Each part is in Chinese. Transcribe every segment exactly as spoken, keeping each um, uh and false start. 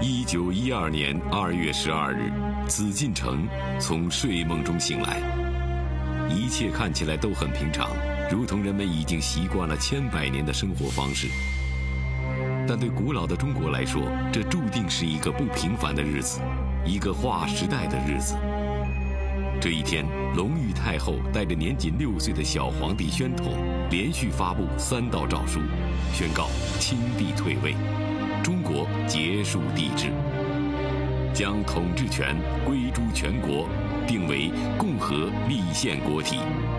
一九一二年二月十二日，紫禁城从睡梦中醒来，一切看起来都很平常，如同人们已经习惯了千百年的生活方式。但对古老的中国来说，这注定是一个不平凡的日子，一个划时代的日子。这一天，隆裕太后带着年仅六岁的小皇帝宣统，连续发布三道诏书，宣告清帝退位，中国结束帝制，将统治权归诸全国，定为共和立宪国体。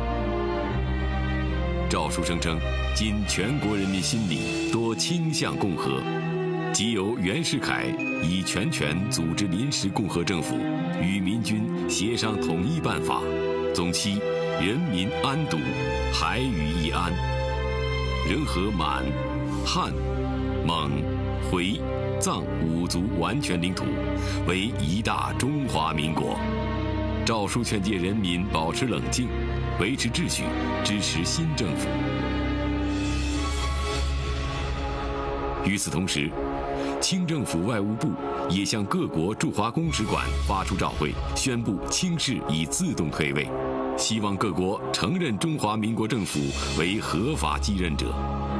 诏书声称，今全国人民心里多倾向共和，即由袁世凯以全权组织临时共和政府，与民军协商统一办法，总期人民安堵，海宇一安，仍和满、汉、蒙、回、藏五族完全领土，为一大中华民国。诏书劝诫人民保持冷静，维持秩序，支持新政府。与此同时，清政府外务部也向各国驻华公使馆发出诏会，宣布清室已自动退位，希望各国承认中华民国政府为合法继任者。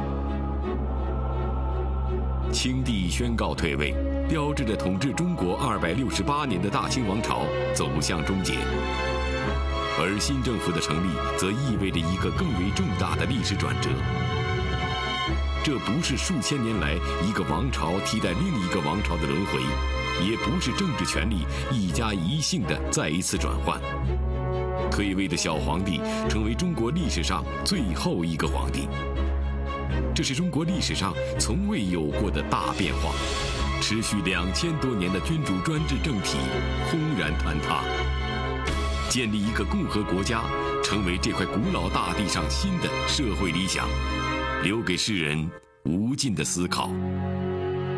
清帝宣告退位，标志着统治中国二百六十八年的大清王朝走向终结。而新政府的成立，则意味着一个更为重大的历史转折。这不是数千年来一个王朝替代另一个王朝的轮回，也不是政治权力一家一姓的再一次转换。退位的小皇帝成为中国历史上最后一个皇帝，这是中国历史上从未有过的大变化。持续两千多年的君主专制政体轰然坍塌，建立一个共和国家，成为这块古老大地上新的社会理想，留给世人无尽的思考。